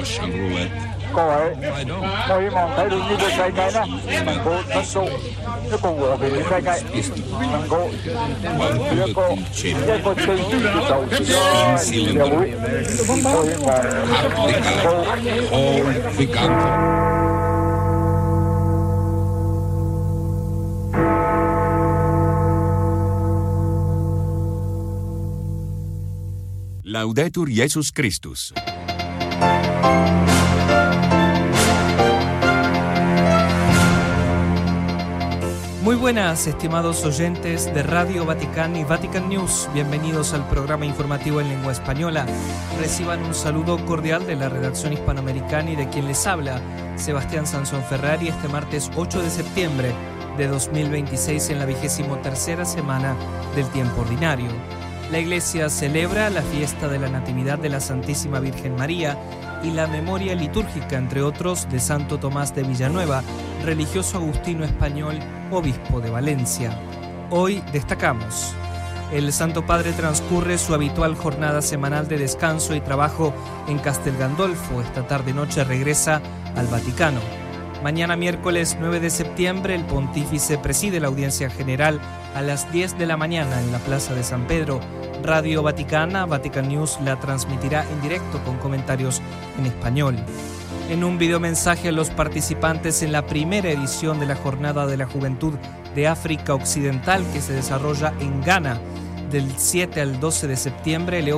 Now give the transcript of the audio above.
Russian roulette. 各位，我希望睇到呢個世界呢，能夠得到一個和平嘅世界，能夠一個正義嘅社會。我希望 Laudetur Jesus Christus. Muy buenas, estimados oyentes de Radio Vaticán y Vatican News. Bienvenidos al programa informativo en lengua española. Reciban un saludo cordial de la redacción hispanoamericana y de quien les habla, Sebastián Sansón Ferrari, este martes 8 de septiembre de 2026 en la 23ª semana del tiempo ordinario. La Iglesia celebra la fiesta de la Natividad de la Santísima Virgen María y la memoria litúrgica, entre otros, de Santo Tomás de Villanueva, religioso agustino español, obispo de Valencia. Hoy destacamos: el Santo Padre transcurre su habitual jornada semanal de descanso y trabajo en Castel Gandolfo. Esta tarde-noche regresa al Vaticano. Mañana miércoles 9 de septiembre el pontífice preside la audiencia general a las 10 de la mañana en la Plaza de San Pedro. Radio Vaticana, Vatican News, la transmitirá en directo con comentarios en español. En un videomensaje a los participantes en la primera edición de la Jornada de la Juventud de África Occidental que se desarrolla en Ghana del 7 al 12 de septiembre,